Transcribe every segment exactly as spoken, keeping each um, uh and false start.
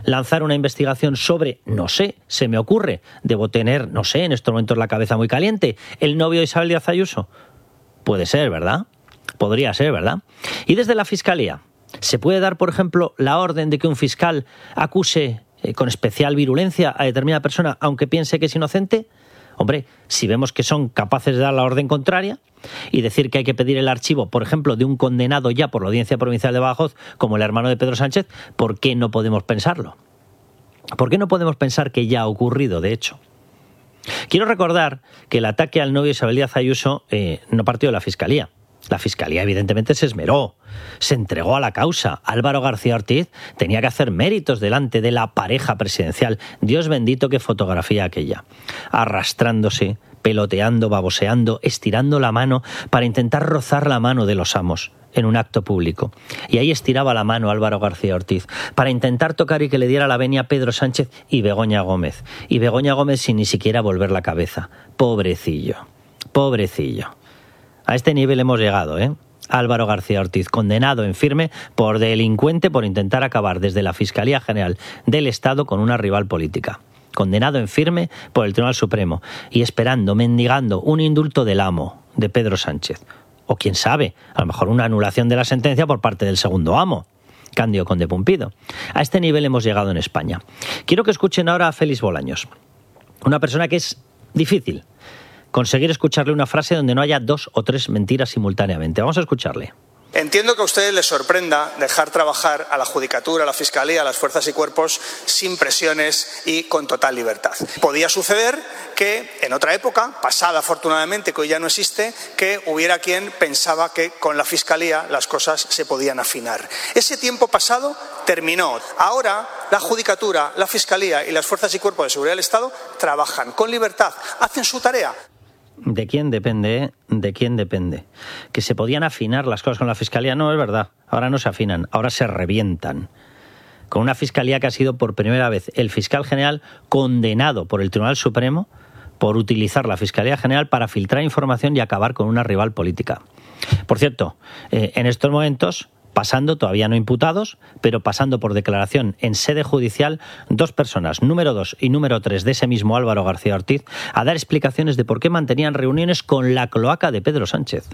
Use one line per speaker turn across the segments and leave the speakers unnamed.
lanzar una investigación sobre, no sé, se me ocurre, debo tener, no sé, en estos momentos la cabeza muy caliente, el novio de Isabel Díaz Ayuso. Puede ser, ¿verdad? Podría ser, ¿verdad? Y desde la Fiscalía, ¿se puede dar, por ejemplo, la orden de que un fiscal acuse eh, con especial virulencia a determinada persona, aunque piense que es inocente? Hombre, si vemos que son capaces de dar la orden contraria y decir que hay que pedir el archivo, por ejemplo, de un condenado ya por la Audiencia Provincial de Badajoz, como el hermano de Pedro Sánchez, ¿por qué no podemos pensarlo? ¿Por qué no podemos pensar que ya ha ocurrido, de hecho? Quiero recordar que el ataque al novio de Isabel Díaz Ayuso eh, no partió de la Fiscalía. La Fiscalía evidentemente se esmeró, se entregó a la causa. Álvaro García Ortiz tenía que hacer méritos delante de la pareja presidencial. Dios bendito qué fotografía aquella. Arrastrándose, peloteando, baboseando, estirando la mano para intentar rozar la mano de los amos en un acto público. Y ahí estiraba la mano Álvaro García Ortiz para intentar tocar y que le diera la venia a Pedro Sánchez y Begoña Gómez. Y Begoña Gómez sin ni siquiera volver la cabeza. Pobrecillo, pobrecillo. A este nivel hemos llegado, ¿eh? Álvaro García Ortiz, condenado en firme por delincuente por intentar acabar desde la Fiscalía General del Estado con una rival política. Condenado en firme por el Tribunal Supremo y esperando, mendigando un indulto del amo, de Pedro Sánchez. O quién sabe, a lo mejor una anulación de la sentencia por parte del segundo amo, Cándido Conde Pumpido. A este nivel hemos llegado en España. Quiero que escuchen ahora a Félix Bolaños, una persona que es difícil conseguir escucharle una frase donde no haya dos o tres mentiras simultáneamente. Vamos a escucharle.
Entiendo que a ustedes les sorprenda dejar trabajar a la Judicatura, a la Fiscalía, a las fuerzas y cuerpos sin presiones y con total libertad. Podía suceder que en otra época, pasada afortunadamente, que hoy ya no existe, que hubiera quien pensaba que con la Fiscalía las cosas se podían afinar. Ese tiempo pasado terminó. Ahora la Judicatura, la Fiscalía y las fuerzas y cuerpos de seguridad del Estado trabajan con libertad, hacen su tarea.
¿De quién depende? ¿eh? ¿De quién depende? Que se podían afinar las cosas con la Fiscalía. No, es verdad. Ahora no se afinan, ahora se revientan. Con una Fiscalía que ha sido por primera vez el fiscal general condenado por el Tribunal Supremo por utilizar la Fiscalía General para filtrar información y acabar con una rival política. Por cierto, eh, en estos momentos, pasando, todavía no imputados, pero pasando por declaración en sede judicial, dos personas, número dos y número tres de ese mismo Álvaro García Ortiz, a dar explicaciones de por qué mantenían reuniones con la cloaca de Pedro Sánchez.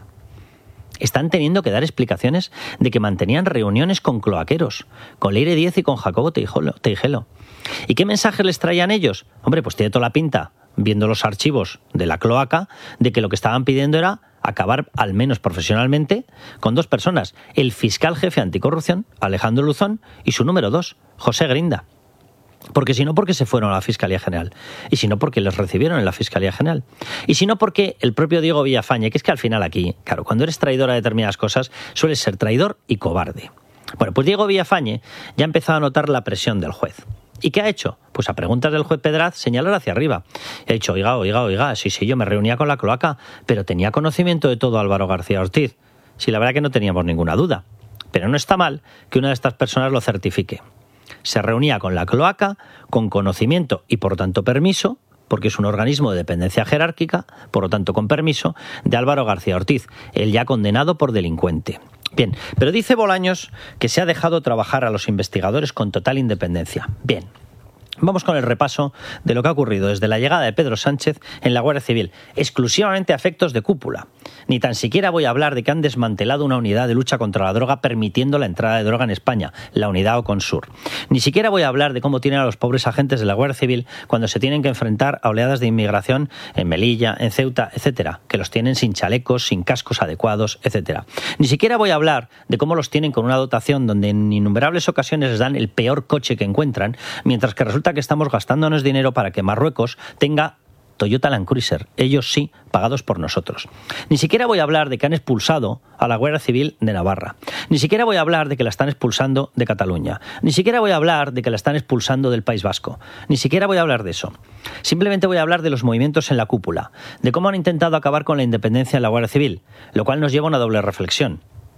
Están teniendo que dar explicaciones de que mantenían reuniones con cloaqueros, con Leire Díez y con Jacobo Teijelo. ¿Y qué mensajes les traían ellos? Hombre, pues tiene toda la pinta, viendo los archivos de la cloaca, de que lo que estaban pidiendo era acabar, al menos profesionalmente, con dos personas, el fiscal jefe anticorrupción, Alejandro Luzón, y su número dos, José Grinda. Porque si no, porque se fueron a la Fiscalía General. Y si no, porque les recibieron en la Fiscalía General. Y si no, porque el propio Diego Villafañe, que es que al final aquí, claro, cuando eres traidor a determinadas cosas, sueles ser traidor y cobarde. Bueno, pues Diego Villafañe ya ha empezado a notar la presión del juez. ¿Y qué ha hecho? Pues a preguntas del juez Pedraz, señalar hacia arriba. Y ha dicho, oiga, oiga, oiga, sí, sí, yo me reunía con la cloaca, pero tenía conocimiento de todo Álvaro García Ortiz. Sí, la verdad que no teníamos ninguna duda. Pero no está mal que una de estas personas lo certifique. Se reunía con la cloaca, con conocimiento y por tanto permiso, porque es un organismo de dependencia jerárquica, por lo tanto con permiso, de Álvaro García Ortiz, el ya condenado por delincuente. Bien, pero dice Bolaños que se ha dejado trabajar a los investigadores con total independencia. Bien. Vamos con el repaso de lo que ha ocurrido desde la llegada de Pedro Sánchez en la Guardia Civil, exclusivamente a efectos de cúpula. Ni tan siquiera voy a hablar de que han desmantelado una unidad de lucha contra la droga permitiendo la entrada de droga en España, la unidad Oconsur. Ni siquiera voy a hablar de cómo tienen a los pobres agentes de la Guardia Civil cuando se tienen que enfrentar a oleadas de inmigración en Melilla, en Ceuta, etcétera, que los tienen sin chalecos, sin cascos adecuados, etcétera. Ni siquiera voy a hablar de cómo los tienen con una dotación donde en innumerables ocasiones les dan el peor coche que encuentran, mientras que resulta que estamos gastándonos dinero para que Marruecos tenga Toyota Land Cruiser, ellos sí, pagados por nosotros. Ni siquiera voy a hablar de que han expulsado a la Guardia Civil de Navarra. Ni siquiera voy a hablar de que la están expulsando de Cataluña. Ni siquiera voy a hablar de que la están expulsando del País Vasco. Ni siquiera voy a hablar de eso. Simplemente voy a hablar de los movimientos en la cúpula, de cómo han intentado acabar con la independencia en la Guardia Civil, lo cual nos lleva a una doble reflexión.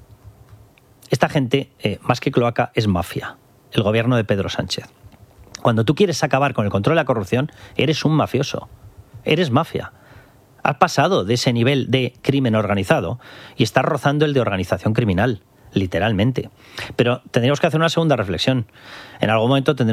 Esta gente, eh, más que cloaca, es mafia, el gobierno de Pedro Sánchez. Cuando tú quieres acabar con el control de la corrupción, eres un mafioso. Eres mafia. Has pasado de ese nivel de crimen organizado y estás rozando el de organización criminal, literalmente. Pero tendríamos que hacer una segunda reflexión. En algún momento tendremos